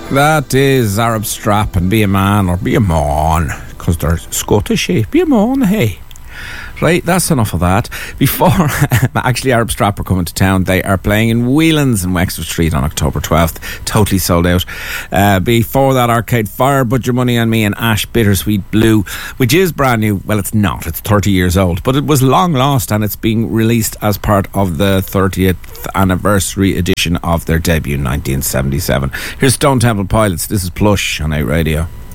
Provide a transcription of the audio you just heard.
That is Arab Strap and Be a Man, or Be a Mon, because they're Scottish, eh? Be a Mon, hey. Right, that's enough of that. Before, actually, Arab Strap are coming to town. They are playing in Whelan's in Wexford Street on October 12th. Totally sold out. Before that, Arcade Fire, Put Your Money on Me, and Ash Bittersweet Blue, which is brand new. Well, it's not. It's 30 years old. But it was long lost, and it's being released as part of the 30th anniversary edition of their debut in 1977. Here's Stone Temple Pilots. This is Plush on 8 Radio.